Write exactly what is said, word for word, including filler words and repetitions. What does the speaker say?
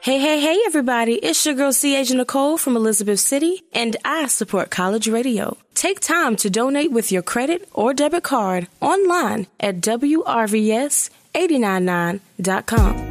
Hey, hey, hey, everybody. It's your girl, C. Agent Nicole from Elizabeth City, and I support college radio. Take time to donate with your credit or debit card online at W R V S eight nine nine dot com.